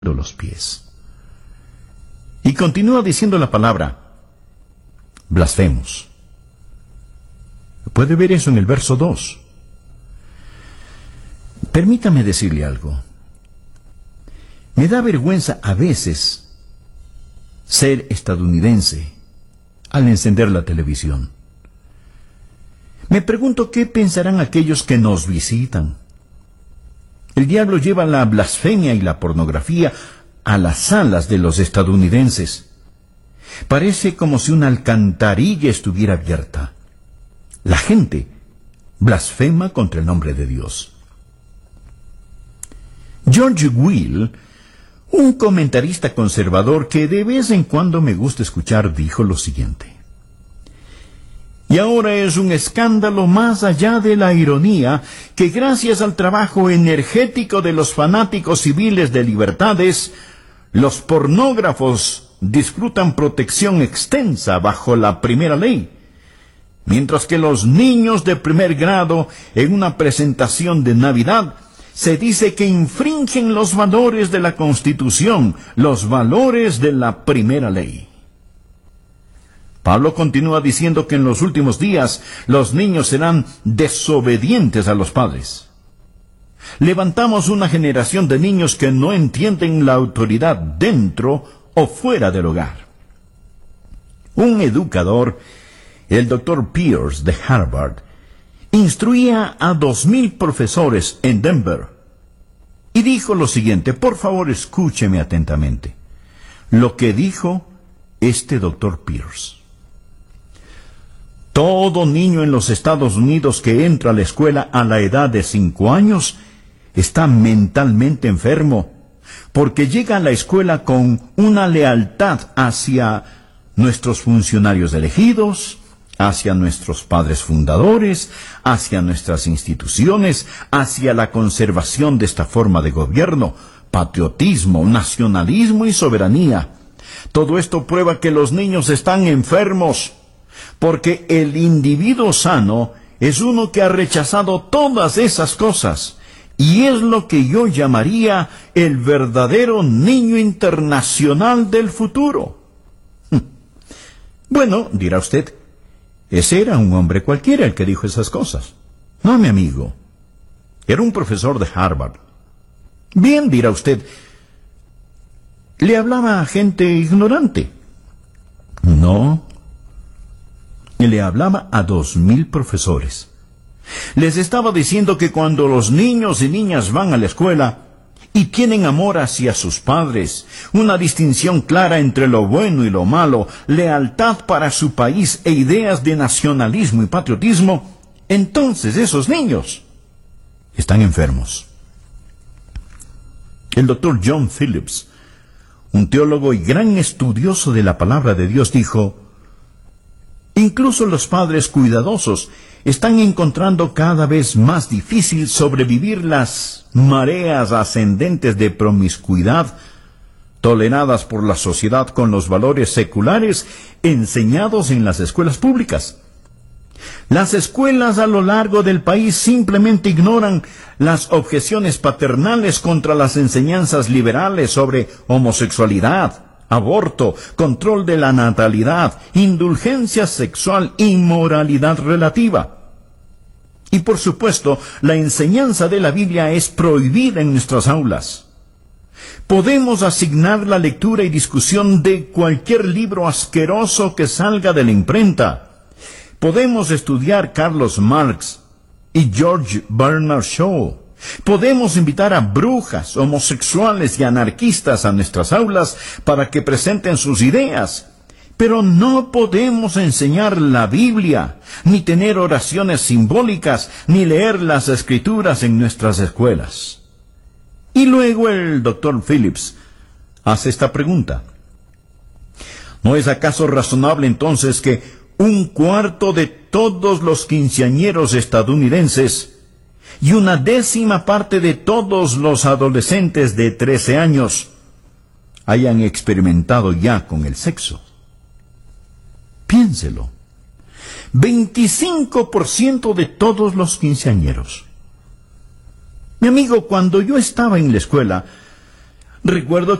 los pies. Y continúa diciendo la palabra, blasfemos. Puede ver eso en el verso 2. Permítame decirle algo. Me da vergüenza a veces ser estadounidense al encender la televisión. Me pregunto qué pensarán aquellos que nos visitan. El diablo lleva la blasfemia y la pornografía a las salas de los estadounidenses. Parece como si una alcantarilla estuviera abierta. La gente blasfema contra el nombre de Dios. George Will, un comentarista conservador que de vez en cuando me gusta escuchar, dijo lo siguiente: y ahora es un escándalo más allá de la ironía que gracias al trabajo energético de los fanáticos civiles de libertades, los pornógrafos disfrutan protección extensa bajo la primera ley, mientras que los niños de primer grado en una presentación de Navidad se dice que infringen los valores de la Constitución, los valores de la primera ley. Pablo continúa diciendo que en los últimos días los niños serán desobedientes a los padres. Levantamos una generación de niños que no entienden la autoridad dentro o fuera del hogar. Un educador, el Dr. Pierce de Harvard, instruía a 2,000 profesores en Denver y dijo lo siguiente, por favor escúcheme atentamente, lo que dijo este Dr. Pierce. Todo niño en los Estados Unidos que entra a la escuela a la edad de 5 años está mentalmente enfermo, porque llega a la escuela con una lealtad hacia nuestros funcionarios elegidos, hacia nuestros padres fundadores, hacia nuestras instituciones, hacia la conservación de esta forma de gobierno, patriotismo, nacionalismo y soberanía. Todo esto prueba que los niños están enfermos, porque el individuo sano es uno que ha rechazado todas esas cosas, y es lo que yo llamaría el verdadero niño internacional del futuro. Bueno, dirá usted, ese era un hombre cualquiera el que dijo esas cosas. No, mi amigo, era un profesor de Harvard. Bien, dirá usted, le hablaba a gente ignorante. No, le hablaba a 2,000 profesores. Les estaba diciendo que cuando los niños y niñas van a la escuela y tienen amor hacia sus padres, una distinción clara entre lo bueno y lo malo, lealtad para su país e ideas de nacionalismo y patriotismo, entonces esos niños están enfermos. El Dr. John Phillips, un teólogo y gran estudioso de la palabra de Dios, dijo: incluso los padres cuidadosos están encontrando cada vez más difícil sobrevivir las mareas ascendentes de promiscuidad toleradas por la sociedad con los valores seculares enseñados en las escuelas públicas. Las escuelas a lo largo del país simplemente ignoran las objeciones paternales contra las enseñanzas liberales sobre homosexualidad, aborto, control de la natalidad, indulgencia sexual y moralidad relativa. Y por supuesto, la enseñanza de la Biblia es prohibida en nuestras aulas. Podemos asignar la lectura y discusión de cualquier libro asqueroso que salga de la imprenta. Podemos estudiar Carlos Marx y George Bernard Shaw. Podemos invitar a brujas, homosexuales y anarquistas a nuestras aulas para que presenten sus ideas, pero no podemos enseñar la Biblia, ni tener oraciones simbólicas, ni leer las Escrituras en nuestras escuelas. Y luego el Dr. Phillips hace esta pregunta: ¿no es acaso razonable entonces que 1/4 de todos los quinceañeros estadounidenses y 1/10 parte de todos los adolescentes de 13 años hayan experimentado ya con el sexo? Piénselo. 25% de todos los quinceañeros. Mi amigo, cuando yo estaba en la escuela, Recuerdo